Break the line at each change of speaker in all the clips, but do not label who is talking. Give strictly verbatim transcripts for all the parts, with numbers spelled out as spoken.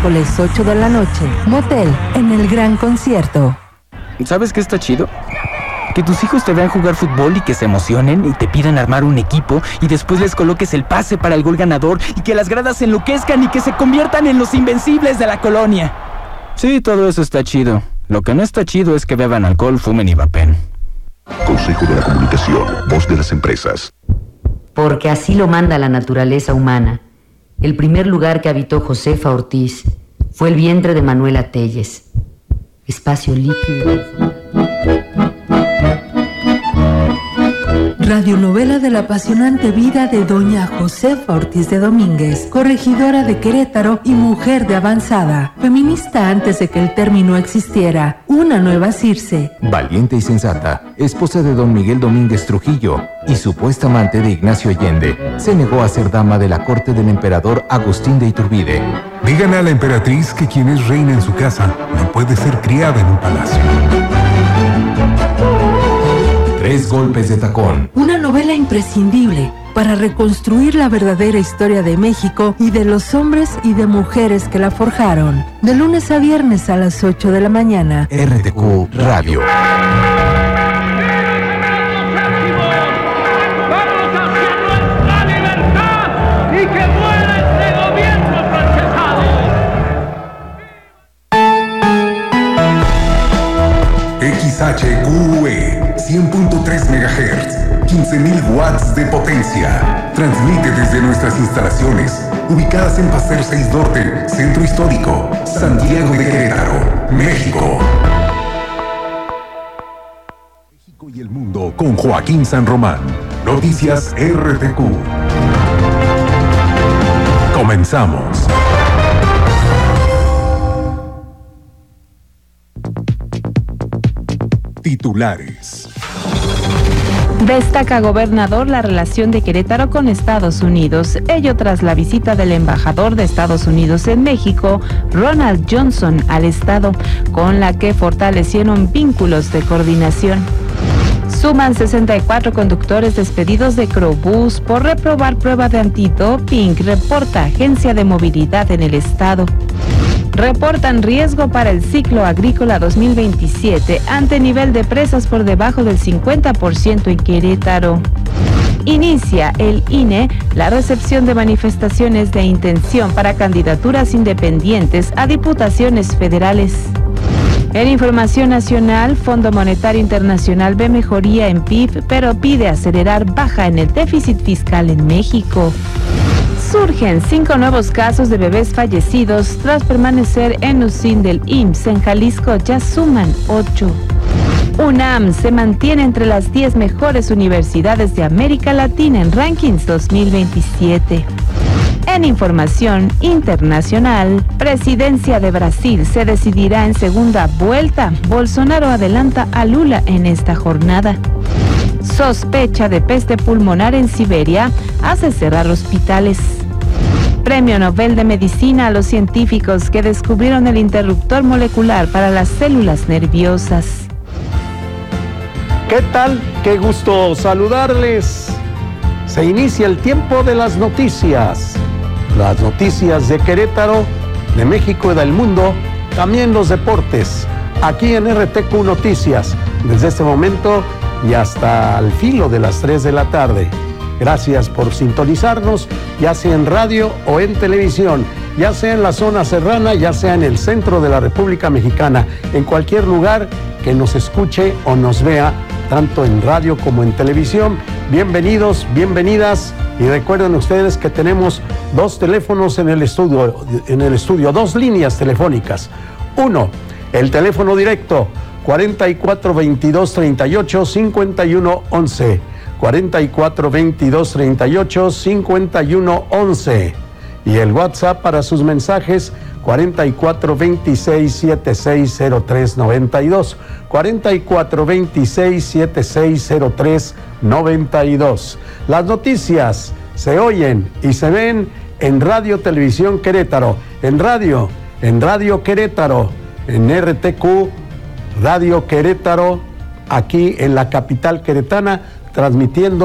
miércoles ocho de la noche. Motel en el Gran Concierto.
¿Sabes qué está chido? Que tus hijos te vean jugar fútbol y que se emocionen y te pidan armar un equipo y después les coloques el pase para el gol ganador y que las gradas se enloquezcan y que se conviertan en los invencibles de la colonia. Sí, todo eso está chido. Lo que no está chido es que beban alcohol, fumen y vapen.
Consejo de la Comunicación, voz de las empresas.
Porque así lo manda la naturaleza humana. El primer lugar que habitó Josefa Ortiz fue el vientre de Manuela Telles. Espacio líquido.
Radionovela de la apasionante vida de doña Josefa Ortiz de Domínguez, corregidora de Querétaro y mujer de avanzada, feminista antes de que el término existiera, una nueva Circe.
Valiente y sensata, esposa de don Miguel Domínguez Trujillo y supuesta amante de Ignacio Allende, se negó a ser dama de la corte del emperador Agustín de Iturbide.
Díganle a la emperatriz que quien es reina en su casa no puede ser criada en un palacio.
Tres golpes de tacón.
Una novela imprescindible para reconstruir la verdadera historia de México y de los hombres y de mujeres que la forjaron. De lunes a viernes a las ocho de la mañana.
R T Q Radio.
X H Q E cien punto tres megahertz, quince mil watts de potencia. Transmite desde nuestras instalaciones, ubicadas en Paseo seis Norte, Centro Histórico, Santiago de Querétaro, México. México y el mundo con Joaquín San Román. Noticias R T Q. Comenzamos. Titulares.
Destaca gobernador la relación de Querétaro con Estados Unidos, ello tras la visita del embajador de Estados Unidos en México, Ronald Johnson, al estado, con la que fortalecieron vínculos de coordinación. Suman sesenta y cuatro conductores despedidos de Crobús por reprobar prueba de antidoping, reporta Agencia de Movilidad en el estado. Reportan riesgo para el ciclo agrícola dos mil veintisiete ante nivel de presas por debajo del cincuenta por ciento en Querétaro. Inicia el I N E la recepción de manifestaciones de intención para candidaturas independientes a diputaciones federales. En información nacional, Fondo Monetario Internacional ve mejoría en P I B, pero pide acelerar baja en el déficit fiscal en México. Surgen cinco nuevos casos de bebés fallecidos tras permanecer en U C I N del I M S S. En Jalisco ya suman ocho. UNAM se mantiene entre las diez mejores universidades de América Latina en Rankings dos mil veintisiete. En información internacional, presidencia de Brasil se decidirá en segunda vuelta. Bolsonaro adelanta a Lula en esta jornada. Sospecha de peste pulmonar en Siberia hace cerrar hospitales. Premio Nobel de Medicina a los científicos que descubrieron el interruptor molecular para las células nerviosas.
¿Qué tal? Qué gusto saludarles. Se inicia el tiempo de las noticias. Las noticias de Querétaro, de México y del mundo, también los deportes. Aquí en R T Q Noticias, desde este momento y hasta el filo de las tres de la tarde. Gracias por sintonizarnos, ya sea en radio o en televisión, ya sea en la zona serrana, ya sea en el centro de la República Mexicana, en cualquier lugar que nos escuche o nos vea, tanto en radio como en televisión. Bienvenidos, bienvenidas, y recuerden ustedes que tenemos dos teléfonos en el estudio, en el estudio, dos líneas telefónicas. Uno, el teléfono directo, cuarenta y cuatro veintidós treinta y ocho cincuenta y uno once. cuarenta y cuatro veintidós treinta y ocho cincuenta y uno once. Y el WhatsApp para sus mensajes, cuarenta y cuatro veintiséis setenta y seis cero tres noventa y dos. cuarenta y cuatro veintiséis setenta y seis cero tres noventa y dos. Las noticias se oyen y se ven en Radio Televisión Querétaro, en radio, en Radio Querétaro, en R T Q Radio Querétaro, aquí en la capital queretana, transmitiendo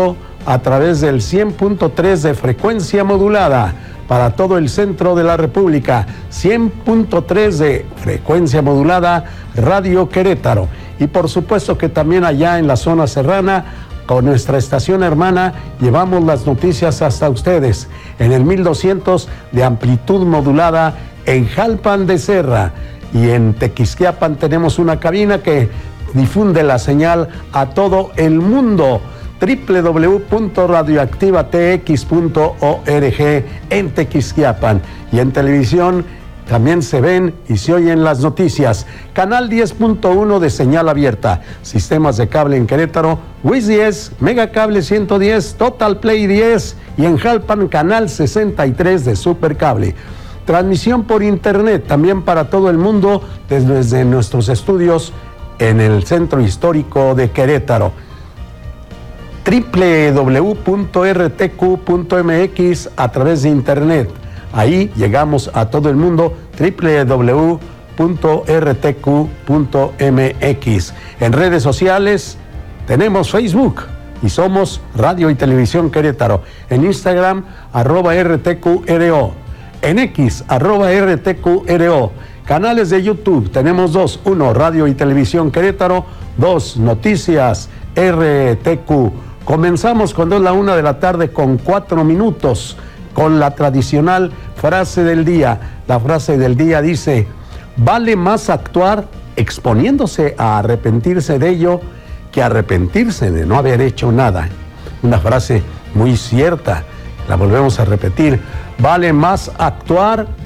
a través del cien punto tres de frecuencia modulada para todo el centro de la República, cien punto tres de frecuencia modulada Radio Querétaro. Y por supuesto que también allá en la zona serrana, con nuestra estación hermana, llevamos las noticias hasta ustedes en el mil doscientos de amplitud modulada en Jalpan de Serra. Y en Tequisquiapan tenemos una cabina que difunde la señal a todo el mundo. doble u doble u doble u punto radioactiva t x punto org en Tequisquiapan. Y en televisión también se ven y se oyen las noticias. Canal diez punto uno de señal abierta. Sistemas de cable en Querétaro, Wiz diez, Megacable ciento diez, Total Play diez y en Jalpan Canal sesenta y tres de Supercable. Transmisión por internet también para todo el mundo desde, desde nuestros estudios en el Centro Histórico de Querétaro. doble u doble u doble u punto r t q punto m x a través de internet. Ahí llegamos a todo el mundo, doble u doble u doble u punto r t q punto m x. En redes sociales tenemos Facebook y somos Radio y Televisión Querétaro. En Instagram, arroba R T Q R O. En X, arroba R T Q R O. Canales de YouTube, tenemos dos. Uno, Radio y Televisión Querétaro. Dos, Noticias R T Q. Comenzamos cuando es la una de la tarde con cuatro minutos con la tradicional frase del día. La frase del día dice: vale más actuar exponiéndose a arrepentirse de ello que arrepentirse de no haber hecho nada. Una frase muy cierta, la volvemos a repetir. Vale más actuar